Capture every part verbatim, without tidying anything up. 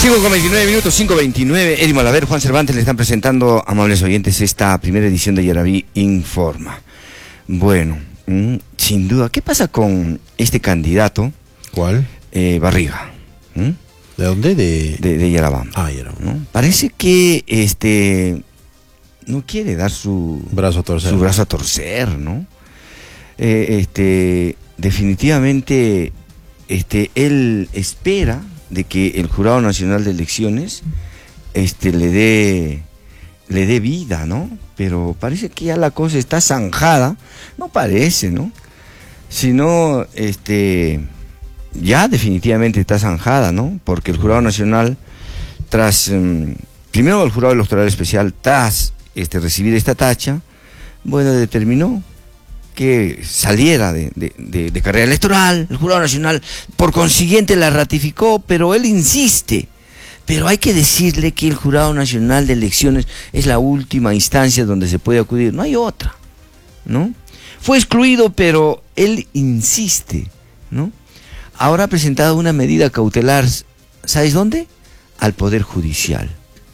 cinco con veintinueve minutos, cinco veintinueve. Eddie Malaver, Juan Cervantes le están presentando, amables oyentes, esta primera edición de Yaraví Informa. Bueno, mmm, sin duda, ¿qué pasa con este candidato? ¿Cuál? Eh, Barriga. ¿Mm? ¿De dónde? De, de, de Yarabamba. Ah, Yarabamba. ¿No? Parece que este no quiere dar su brazo a torcer, su brazo a torcer, ¿no? Eh, este, definitivamente, este, él espera de que el Jurado Nacional de Elecciones este, le dé le dé vida, ¿no? Pero parece que ya la cosa está zanjada, no parece, ¿no? Sino, este, ya definitivamente está zanjada, ¿no? Porque el Jurado Nacional, tras, um, primero el Jurado Electoral Especial, tras este, recibir esta tacha, bueno, determinó que saliera de, de, de, de carrera electoral. El Jurado Nacional por consiguiente la ratificó, pero él insiste. Pero hay que decirle que el Jurado Nacional de Elecciones es la última instancia donde se puede acudir, no hay otra, ¿no? Fue excluido, pero él insiste, ¿no? Ahora ha presentado una medida cautelar, ¿sabes dónde? Al Poder Judicial,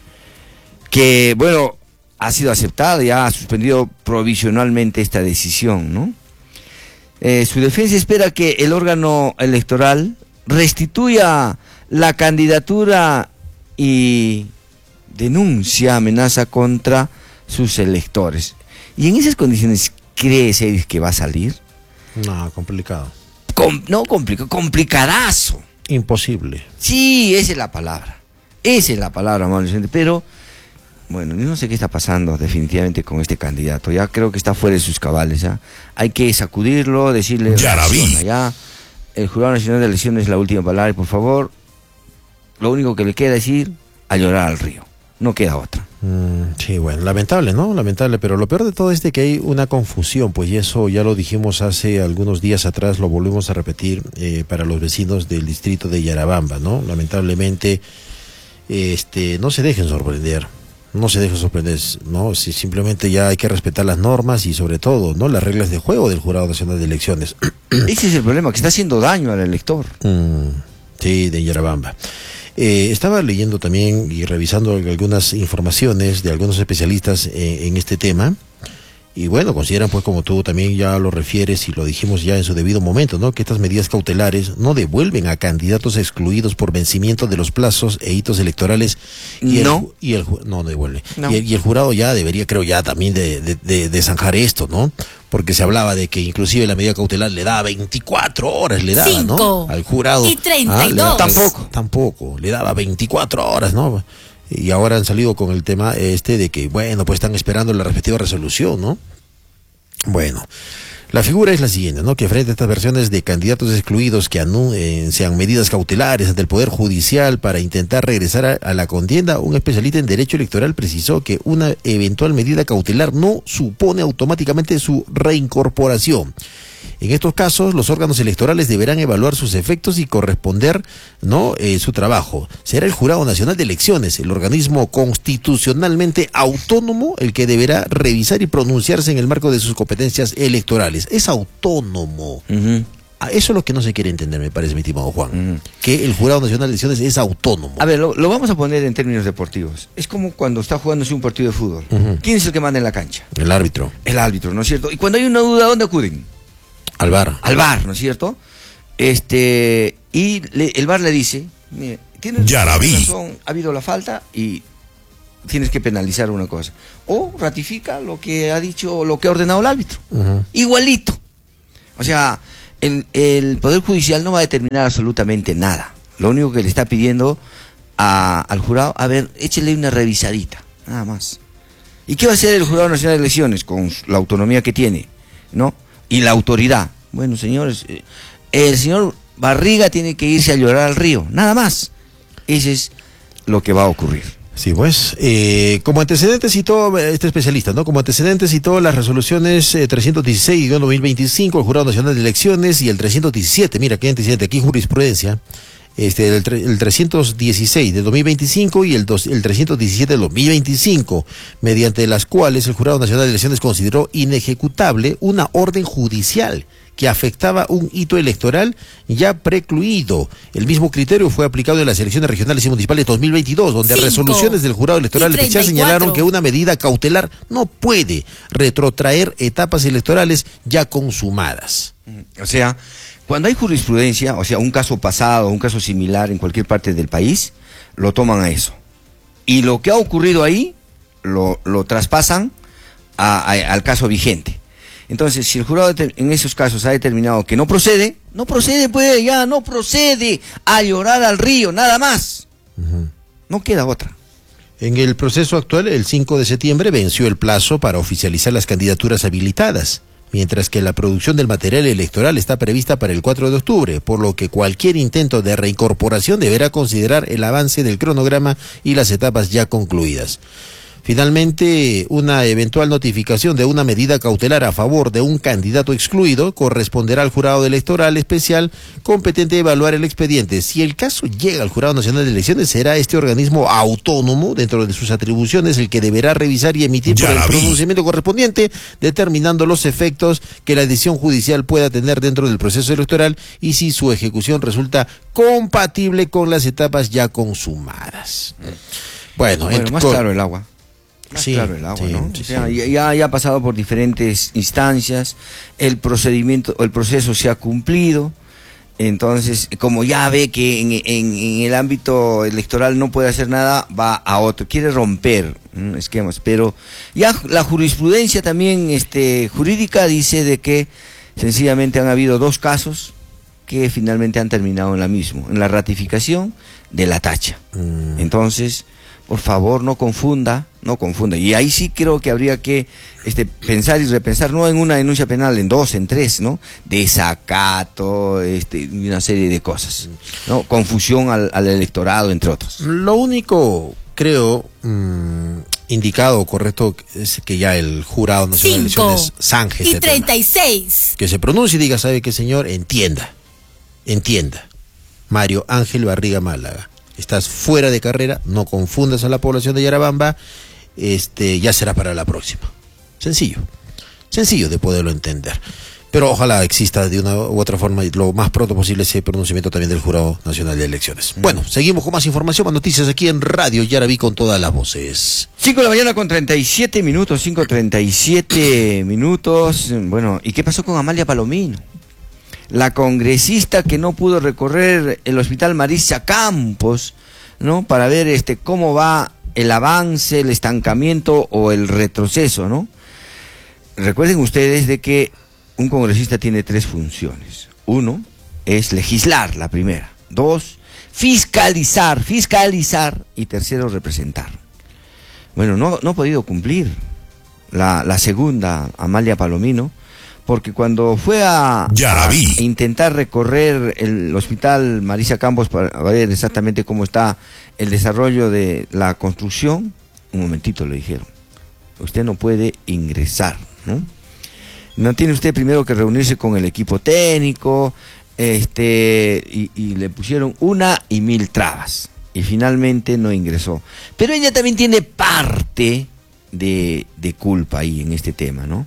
que, bueno, ha sido aceptada, ya ha suspendido provisionalmente esta decisión, ¿no? Eh, su defensa espera que el órgano electoral restituya la candidatura y denuncia amenaza contra sus electores. ¿Y en esas condiciones crees, Edith, que va a salir? No, complicado. Com no, complicado, complicadazo. Imposible. Sí, esa es la palabra. Esa es la palabra, amable gente, pero... Bueno, yo no sé qué está pasando definitivamente con este candidato. Ya creo que está fuera de sus cabales. ¿Ya? Hay que sacudirlo, decirle... Yaraví. Ya, el Jurado Nacional de Elecciones es la última palabra y por favor, lo único que le queda es ir a llorar al río. No queda otra. Mm, sí, bueno, lamentable, ¿no? Lamentable, pero lo peor de todo es de que hay una confusión, pues y eso ya lo dijimos hace algunos días atrás, lo volvemos a repetir eh, para los vecinos del distrito de Yarabamba, ¿no? Lamentablemente, este, no se dejen sorprender. No se deje sorprender, ¿no? Si simplemente ya hay que respetar las normas y sobre todo, ¿no? Las reglas de juego del Jurado Nacional de Elecciones. Ese es el problema, que está haciendo daño al elector. Mm, sí, de Yarabamba. Eh, estaba leyendo también y revisando algunas informaciones de algunos especialistas eh, en este tema. Y bueno, consideran, pues, como tú también ya lo refieres y lo dijimos ya en su debido momento, ¿no? Que estas medidas cautelares no devuelven a candidatos excluidos por vencimiento de los plazos e hitos electorales. Y no. El, y el, no, no devuelve. No. Y, el, y el jurado ya debería, creo ya, también de, de, de, de zanjar esto, ¿no? Porque se hablaba de que inclusive la medida cautelar le daba veinticuatro horas, le daba, Cinco ¿no? Al jurado. Y treinta y dos. Ah, daba, tampoco. Tampoco, le daba veinticuatro horas, ¿no? Y ahora han salido con el tema este de que, bueno, pues están esperando la respectiva resolución, ¿no? Bueno, la figura es la siguiente, ¿no? Que frente a estas versiones de candidatos excluidos que anuncian medidas cautelares ante el Poder Judicial para intentar regresar a, a la contienda, un especialista en derecho electoral precisó que una eventual medida cautelar no supone automáticamente su reincorporación. En estos casos, los órganos electorales deberán evaluar sus efectos y corresponder, ¿no? Eh, su trabajo. Será el Jurado Nacional de Elecciones, el organismo constitucionalmente autónomo, el que deberá revisar y pronunciarse en el marco de sus competencias electorales. Es autónomo. Uh-huh. Eso es lo que no se quiere entender, me parece, mi estimado Juan. Uh-huh. Que el Jurado Nacional de Elecciones es autónomo. A ver, lo, lo vamos a poner en términos deportivos. Es como cuando está jugándose un partido de fútbol. Uh-huh. ¿Quién es el que manda en la cancha? El árbitro. El árbitro, ¿no es cierto? Y cuando hay una duda, ¿dónde acuden? Al V A R. Al V A R, ¿no es cierto? Este, y le, el V A R le dice, mire, tienes razón, ha habido la falta y tienes que penalizar una cosa. O ratifica lo que ha dicho, lo que ha ordenado el árbitro. Uh-huh. Igualito. O sea, el, el Poder Judicial no va a determinar absolutamente nada. Lo único que le está pidiendo a, al jurado, a ver, échele una revisadita, nada más. ¿Y qué va a hacer el Jurado Nacional de Elecciones con la autonomía que tiene, ¿no? Y la autoridad. Bueno, señores, el señor Barriga tiene que irse a llorar al río, nada más. Ese es lo que va a ocurrir. Sí, pues, eh, como antecedentes citó este especialista, ¿no? Como antecedentes citó las resoluciones eh, trescientos dieciséis de dos mil veinticinco, el Jurado Nacional de Elecciones, y el trescientos diecisiete, mira qué antecedente, aquí jurisprudencia, este, el, el trescientos dieciséis de dos mil veinticinco y el, dos, el trescientos diecisiete de dos mil veinticinco, mediante las cuales el Jurado Nacional de Elecciones consideró inejecutable una orden judicial que afectaba un hito electoral ya precluido. El mismo criterio fue aplicado en las elecciones regionales y municipales dos mil veintidós, donde Cinco resoluciones del jurado electoral especial señalaron que una medida cautelar no puede retrotraer etapas electorales ya consumadas. O sea, cuando hay jurisprudencia, o sea, un caso pasado, un caso similar en cualquier parte del país, lo toman a eso. Y lo que ha ocurrido ahí, lo, lo traspasan a, a, al caso vigente. Entonces, si el jurado en esos casos ha determinado que no procede, no procede, pues ya no procede, a llorar al río, nada más. Uh-huh. No queda otra. En el proceso actual, el cinco de septiembre venció el plazo para oficializar las candidaturas habilitadas, mientras que la producción del material electoral está prevista para el cuatro de octubre, por lo que cualquier intento de reincorporación deberá considerar el avance del cronograma y las etapas ya concluidas. Finalmente, una eventual notificación de una medida cautelar a favor de un candidato excluido corresponderá al jurado electoral especial competente a evaluar el expediente. Si el caso llega al Jurado Nacional de Elecciones, será este organismo autónomo dentro de sus atribuciones el que deberá revisar y emitir por el pronunciamiento correspondiente, determinando los efectos que la decisión judicial pueda tener dentro del proceso electoral y si su ejecución resulta compatible con las etapas ya consumadas. Bueno, bueno en, más con, claro el agua. Más sí, claro el agua, sí, ¿no? Sí, o sea, sí. ya, ya ha pasado por diferentes instancias, el procedimiento, el proceso se ha cumplido, entonces, como ya ve que en, en, en el ámbito electoral no puede hacer nada, va a otro, quiere romper ¿no? esquemas, pero ya la jurisprudencia también este, jurídica dice de que sencillamente han habido dos casos que finalmente han terminado en la misma, en la ratificación de la tacha. Mm. Entonces, por favor, no confunda, no confunda. Y ahí sí creo que habría que este, pensar y repensar, no en una denuncia penal, en dos, en tres, ¿no? Desacato, este, y una serie de cosas, ¿no? Confusión al, al electorado, entre otros. Lo único, creo, mmm, indicado, correcto, es que ya el Jurado Nacional de Elecciones zanje este y treinta y seis. Tema. Que se pronuncie y diga, ¿sabe qué, señor? Entienda, entienda. Mario Ángel Barriga Málaga. Estás fuera de carrera, no confundas a la población de Yarabamba, este, ya será para la próxima. Sencillo, sencillo de poderlo entender. Pero ojalá exista de una u otra forma lo más pronto posible ese pronunciamiento también del Jurado Nacional de Elecciones. Bueno, seguimos con más información, más noticias aquí en Radio Yarabí con todas las voces. cinco de la mañana con treinta y siete minutos, cinco treinta y siete minutos. Bueno, ¿y qué pasó con Amalia Palomino? La congresista que no pudo recorrer el Hospital Marisa Campos, ¿no? Para ver este cómo va el avance, el estancamiento o el retroceso, ¿no? Recuerden ustedes de que un congresista tiene tres funciones. Uno es legislar, la primera. Dos, fiscalizar, fiscalizar. Y tercero, representar. Bueno, no, no ha podido cumplir la, la segunda, Amalia Palomino, porque cuando fue a, a intentar recorrer el Hospital Marisa Campos para ver exactamente cómo está el desarrollo de la construcción, un momentito le dijeron, usted no puede ingresar, ¿no? No tiene usted primero que reunirse con el equipo técnico, este, y, y le pusieron una y mil trabas, y finalmente no ingresó. Pero ella también tiene parte de, de culpa ahí en este tema, ¿no?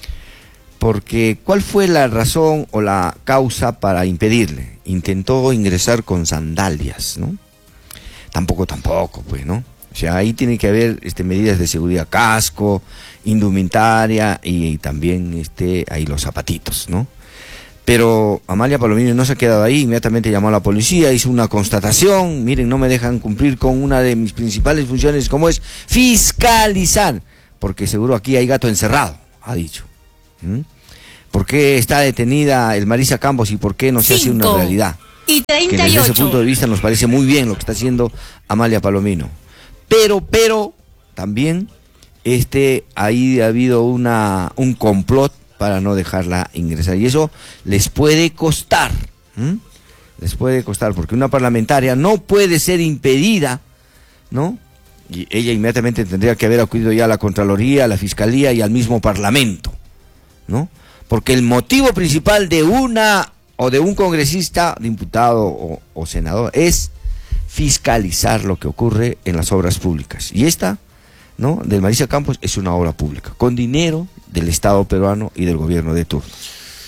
Porque, ¿cuál fue la razón o la causa para impedirle? Intentó ingresar con sandalias, ¿no? Tampoco, tampoco, pues, ¿no? O sea, ahí tiene que haber este, medidas de seguridad, casco, indumentaria y, y también este, ahí los zapatitos, ¿no? Pero Amalia Palomino no se ha quedado ahí, inmediatamente llamó a la policía, hizo una constatación, miren, no me dejan cumplir con una de mis principales funciones, como es fiscalizar, porque seguro aquí hay gato encerrado, ha dicho. ¿Mm? ¿Por qué está detenida el Marisa Campos y por qué no se hace una realidad? Y treinta y ocho. Que desde ese punto de vista nos parece muy bien lo que está haciendo Amalia Palomino. Pero, pero, también, este, ahí ha habido una, un complot para no dejarla ingresar. Y eso les puede costar, ¿m? Les puede costar, porque una parlamentaria no puede ser impedida, ¿no? Y ella inmediatamente tendría que haber acudido ya a la Contraloría, a la Fiscalía y al mismo Parlamento, ¿no? Porque el motivo principal de una o de un congresista, diputado o, o senador es fiscalizar lo que ocurre en las obras públicas. Y esta, ¿no?, del Marisa Campos es una obra pública, con dinero del Estado peruano y del gobierno de turno.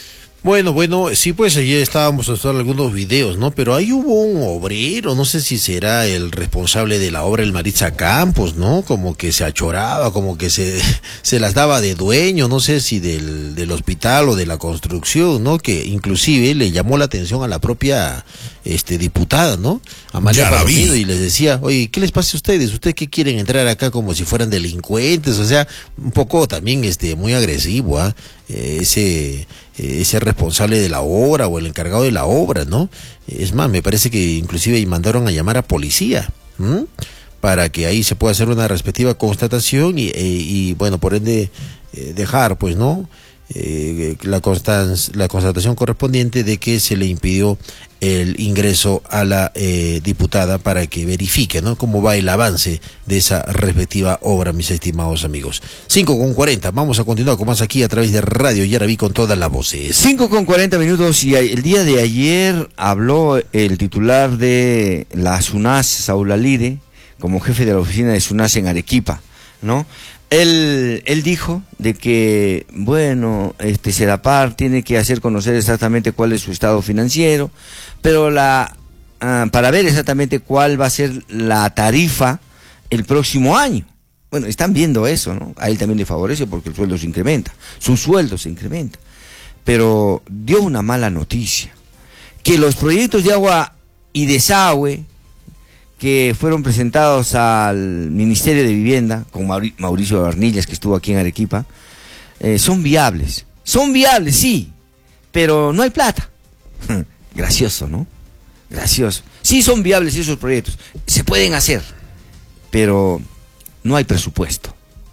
Bueno, bueno, sí, pues allí estábamos mostrando algunos videos, ¿no? Pero ahí hubo un obrero, no sé si será el responsable de la obra, el Maritza Campos, ¿no? Como que se achoraba, como que se, se las daba de dueño, no sé si del, del hospital o de la construcción, ¿no? Que inclusive le llamó la atención a la propia este diputada, ¿no? Amalia Palomino, y les decía, oye, ¿qué les pasa a ustedes? ¿Ustedes qué quieren entrar acá como si fueran delincuentes? O sea, un poco también este muy agresivo, ¿ah? ¿eh? Ese... ese responsable de la obra o el encargado de la obra, ¿no? Es más, me parece que inclusive mandaron a llamar a policía, ¿m? Para que ahí se pueda hacer una respectiva constatación y, y, y bueno, por ende, eh, dejar, pues, ¿no? Eh, la, constans, la constatación correspondiente de que se le impidió el ingreso a la eh, diputada para que verifique, ¿no?, cómo va el avance de esa respectiva obra, mis estimados amigos. cinco con cuarenta, vamos a continuar con más aquí a través de Radio Yaraví con todas las voces. cinco con cuarenta minutos, y el día de ayer habló el titular de la SUNAS, Saúl Alide, como jefe de la oficina de SUNAS en Arequipa, ¿no? Él, él dijo de que, bueno, este Sedapar tiene que hacer conocer exactamente cuál es su estado financiero, pero la uh, para ver exactamente cuál va a ser la tarifa el próximo año. Bueno, están viendo eso, ¿no? A él también le favorece porque el sueldo se incrementa, su sueldo se incrementa. Pero dio una mala noticia, que los proyectos de agua y desagüe que fueron presentados al Ministerio de Vivienda, con Mauricio Arnillas, que estuvo aquí en Arequipa, eh, son viables. Son viables, sí, pero no hay plata. Gracioso, ¿no? Gracioso. Sí son viables esos proyectos, se pueden hacer, pero no hay presupuesto.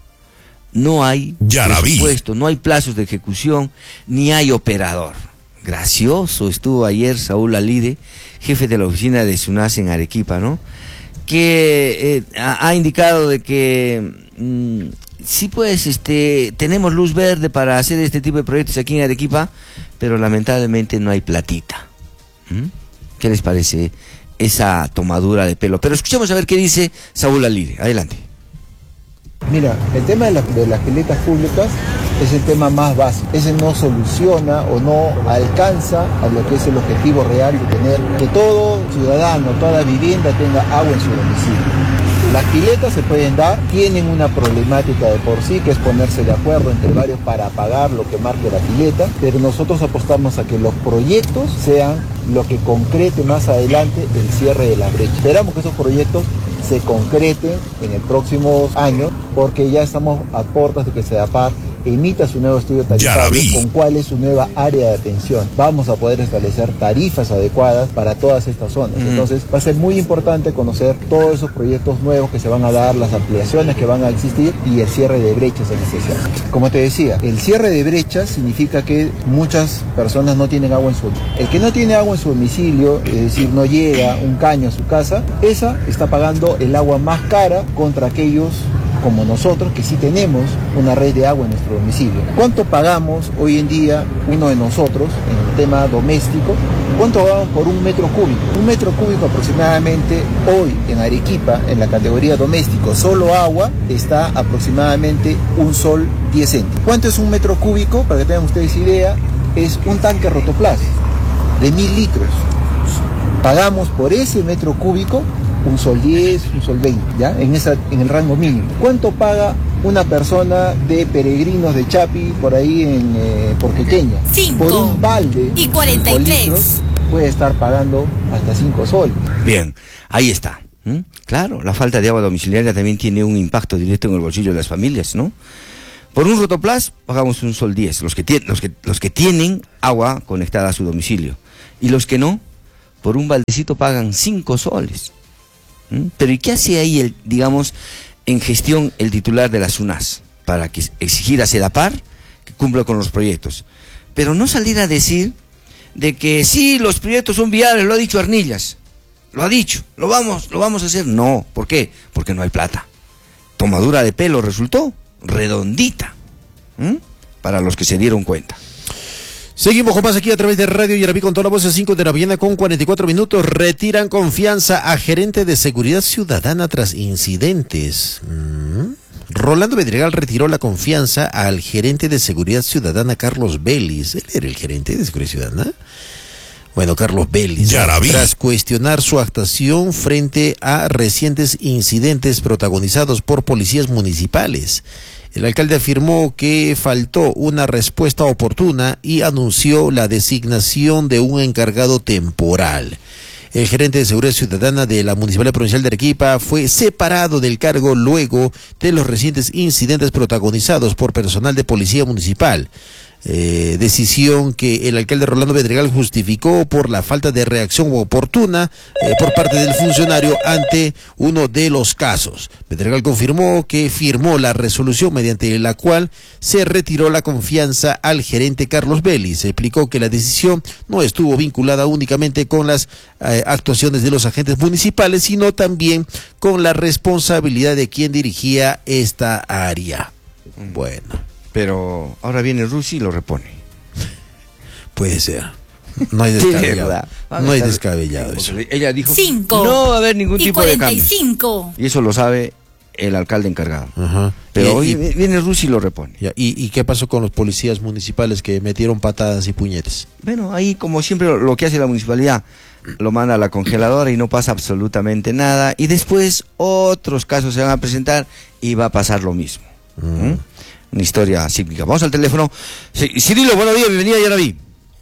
No hay presupuesto, no hay plazos de ejecución, ni hay operador. Gracioso estuvo ayer Saúl Alide, jefe de la oficina de SUNAS en Arequipa, ¿no? Que eh, ha, ha indicado de que mmm, sí, pues, este, tenemos luz verde para hacer este tipo de proyectos aquí en Arequipa, pero lamentablemente no hay platita. ¿Mm? ¿Qué les parece esa tomadura de pelo? Pero escuchemos a ver qué dice Saúl Alide. Adelante. Mira, el tema de, la, de las piletas públicas es el tema más básico. Ese no soluciona o no alcanza a lo que es el objetivo real de tener que todo ciudadano, toda vivienda tenga agua en su domicilio. Las piletas se pueden dar, tienen una problemática de por sí, que es ponerse de acuerdo entre varios para pagar lo que marque la pileta, pero nosotros apostamos a que los proyectos sean lo que concrete más adelante el cierre de la brecha. Esperamos que esos proyectos se concreten en el próximo año, porque ya estamos a puertas de que Sedapar emita su nuevo estudio tarifario con cuál es su nueva área de atención. Vamos a poder establecer tarifas adecuadas para todas estas zonas. Mm. Entonces va a ser muy importante conocer todos esos proyectos nuevos que se van a dar, las ampliaciones que van a existir y el cierre de brechas en especial. Como te decía, el cierre de brechas significa que muchas personas no tienen agua en su domicilio. El que no tiene agua en su domicilio, es decir, no llega un caño a su casa, esa está pagando el agua más cara contra aquellos como nosotros, que sí tenemos una red de agua en nuestro domicilio. ¿Cuánto pagamos hoy en día uno de nosotros en el tema doméstico? ¿Cuánto pagamos por un metro cúbico? Un metro cúbico aproximadamente hoy en Arequipa, en la categoría doméstico, solo agua, está aproximadamente un sol diez céntimos. ¿Cuánto es un metro cúbico? Para que tengan ustedes idea, es un tanque Rotoplas de mil litros. Pagamos por ese metro cúbico un sol diez, un sol veinte, ¿ya? En, esa, en el rango mínimo. ¿Cuánto paga una persona de Peregrinos de Chapi por ahí en eh, Porquequeña? Cinco. Por un balde y cuarenta y tres. Litros, puede estar pagando hasta cinco soles. Bien, ahí está. ¿Mm? Claro, la falta de agua domiciliaria también tiene un impacto directo en el bolsillo de las familias, ¿no? Por un Rotoplas pagamos un sol diez, los que, los, que, los que tienen agua conectada a su domicilio. Y los que no, por un baldecito pagan cinco soles. ¿Mm? Pero ¿y qué hace ahí, el, digamos, en gestión el titular de la SUNAS para que exigir a Sedapar que cumpla con los proyectos? Pero no salir a decir de que sí, los proyectos son viables, lo ha dicho Arnillas, lo ha dicho, lo vamos, lo vamos a hacer. No, ¿por qué? Porque no hay plata. Tomadura de pelo resultó redondita. ¿Mm? Para los que se dieron cuenta. Seguimos con más aquí a través de Radio Yaraví con toda la voz a cinco de la mañana con cuarenta y cuatro minutos. Retiran confianza a gerente de seguridad ciudadana tras incidentes. ¿Mm? Rolando Bedregal retiró la confianza al gerente de Seguridad Ciudadana, Carlos Vélez. ¿Él era el gerente de Seguridad Ciudadana? Bueno, Carlos Vélez, tras cuestionar su actuación frente a recientes incidentes protagonizados por policías municipales. El alcalde afirmó que faltó una respuesta oportuna y anunció la designación de un encargado temporal. El gerente de Seguridad Ciudadana de la Municipalidad Provincial de Arequipa fue separado del cargo luego de los recientes incidentes protagonizados por personal de policía municipal. Eh, decisión que el alcalde Rolando Bedregal justificó por la falta de reacción oportuna eh, por parte del funcionario ante uno de los casos. Bedregal confirmó que firmó la resolución mediante la cual se retiró la confianza al gerente Carlos Vélez. Explicó que la decisión no estuvo vinculada únicamente con las eh, actuaciones de los agentes municipales, sino también con la responsabilidad de quien dirigía esta área. Bueno. Pero ahora viene Rusi y lo repone. Puede ser. No hay descabellado. No hay descabellado eso. Ella dijo, Cinco. no va a haber ningún tipo de cambio. cinco. Y eso lo sabe el alcalde encargado. Ajá. Pero y, hoy y, viene Rusi y lo repone. Ya, y, ¿Y qué pasó con los policías municipales que metieron patadas y puñetes? Bueno, ahí como siempre lo que hace la municipalidad, lo manda a la congeladora y no pasa absolutamente nada. Y después otros casos se van a presentar y va a pasar lo mismo. Mm. ¿Mm? Una historia cíclica. Vamos al teléfono. Cirilo, buenos días, bienvenida a Yaraví.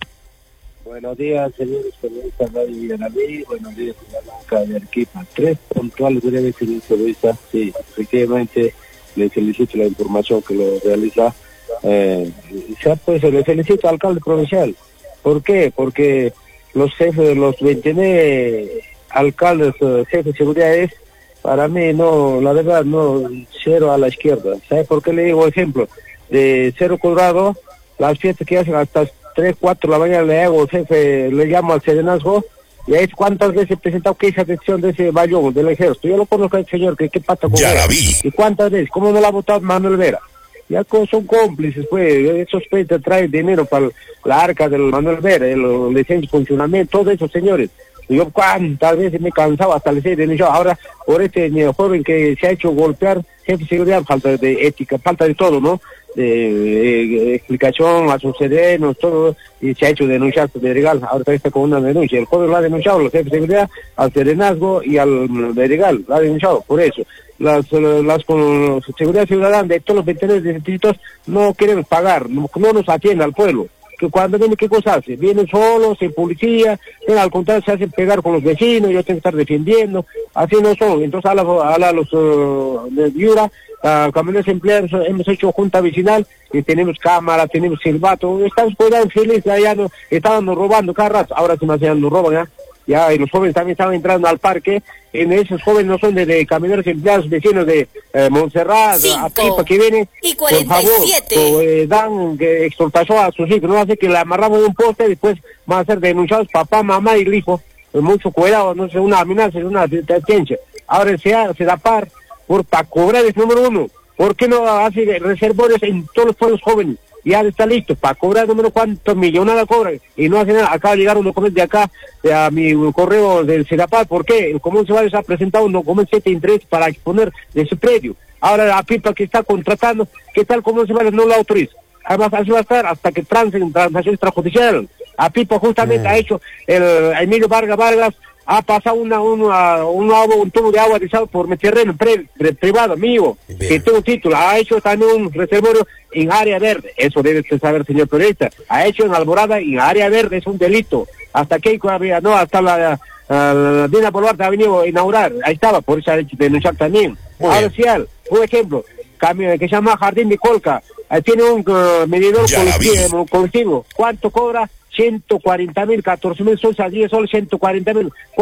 Buenos días, señores periodistas de Yaraví. Buenos días, señor Blanca de Arequipa. Tres puntuales breves, señor periodista. Sí, efectivamente, le felicito la información que lo realiza. Eh, ya pues, le felicito al alcalde provincial. ¿Por qué? Porque los jefes, los veintinueve alcaldes, jefes de seguridad es, para mí, no, la verdad, no, cero a la izquierda. ¿Sabe por qué le digo ejemplo? De Cerro Colorado, las fiestas que hacen hasta tres, cuatro de la mañana le hago, jefe, le llamo al serenazgo, y ahí cuántas veces he presentado queja de acción de ese bayón, del ejército. Yo lo conozco al señor, que qué pata con él. ¿Y cuántas veces? ¿Cómo no la ha votado Manuel Vera? Ya son cómplices, pues, esos peitos traen dinero para la arca del Manuel Vera, el licencia de funcionamiento, todos esos señores. Yo cuántas veces me he cansado hasta les he denunciado. Ahora, por este joven que se ha hecho golpear, jefe de seguridad, falta de ética, falta de todo, ¿no? De, de, de explicación a sus serenos, todo, y se ha hecho denunciar de regal. Ahora está con una denuncia. El joven lo ha denunciado, los jefes de seguridad, al serenazgo y al de regal, lo ha denunciado, por eso. Las, las con seguridad ciudadana de todos los veteranos de distritos no quieren pagar, no, no nos atienden al pueblo. Que cuando vienen, ¿qué cosa hace? Vienen solos, sin policía, al contrario se hacen pegar con los vecinos, yo tengo que estar defendiendo, así no son. Entonces a, la, a la, los uh, de Viura, uh, camiones empleados, hemos hecho junta vecinal, y tenemos cámara, tenemos silbato, estamos cuidando felices, allá no, estaban nos robando cada rato, ahora se me hacían, nos roban, ¿ya? Ya, y los jóvenes también estaban entrando al parque, en esos jóvenes no son de, de camioneros empleados vecinos de eh, Montserrat, a Pipa que vienen, y cuarenta y por favor, siete. eh, dan que extortación a sus hijos, no hace que le amarramos de un poste y después van a ser denunciados papá, mamá y el hijo, eh, mucho cuidado, no sé, una amenaza, una advertencia. Ahora se, se da par por para cobrar el número uno, ¿por qué no hace reservorios en todos los pueblos jóvenes? Ya está listo, para cobrar número cuántos millonadas cobran, y no hace nada. Acaba de llegar un documento de acá, de a mi correo del Sedapal. ¿Por qué? El Común Ceballos ha presentado un documento de interés para exponer de su predio. Ahora la pipa que está contratando, ¿qué tal Común Ceballos no lo autoriza? Además, así va a estar hasta que transen transacción extrajudicial. A pipa justamente mm. ha hecho el Emilio Vargas Vargas, ha pasado una, una, un, agua, un tubo de agua rizado por mi terreno pre, pre, privado mío, bien, que tengo título. Ha hecho también un reservorio en área verde, eso debe usted saber, señor periodista. Ha hecho en Alborada en área verde, es un delito. Hasta que había, no, hasta la, la Dina Boluarte ha venido a inaugurar, ahí estaba, por eso ha hecho denunciar también. Ahora sí, un ejemplo, cambio, que se llama Jardín de Colca, ahí tiene un uh, medidor colectivo, colectivo, ¿cuánto cobra? ciento cuarenta mil, catorce mil soles a diez soles, ciento cuarenta mil.